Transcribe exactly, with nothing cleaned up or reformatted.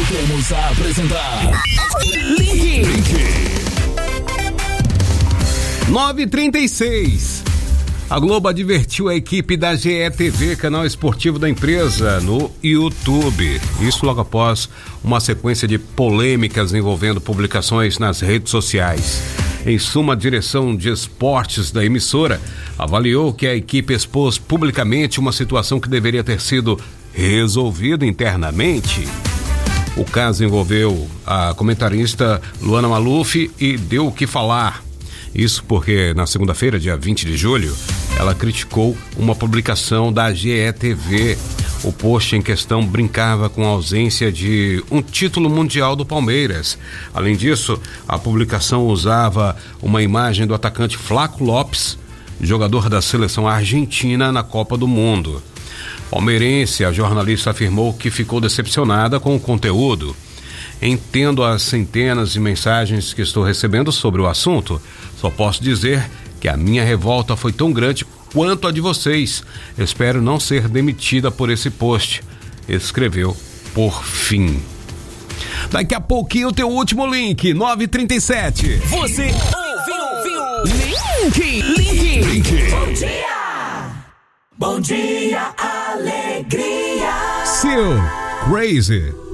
Voltamos a apresentar Link. Link. nove e trinta e seis. A Globo advertiu a equipe da G E T V, canal esportivo da empresa, no YouTube. Isso logo após uma sequência de polêmicas envolvendo publicações nas redes sociais. Em suma, a direção de esportes da emissora avaliou que a equipe expôs publicamente uma situação que deveria ter sido resolvida internamente. O caso envolveu a comentarista Luana Maluf e deu o que falar. Isso porque na segunda-feira, dia vinte de julho, ela criticou uma publicação da G E T V. O post em questão brincava com a ausência de um título mundial do Palmeiras. Além disso, a publicação usava uma imagem do atacante Flaco Lopes, jogador da seleção argentina na Copa do Mundo. Palmeirense, a jornalista afirmou que ficou decepcionada com o conteúdo. Entendo as centenas de mensagens que estou recebendo sobre o assunto. Só posso dizer que a minha revolta foi tão grande quanto a de vocês. Espero não ser demitida por esse post. Escreveu por fim. Daqui a pouquinho o teu último link, nove e trinta e sete. Você ouviu, ouviu, Link, Link, Link. Bom dia, bom dia, alegria. Seal, Crazy.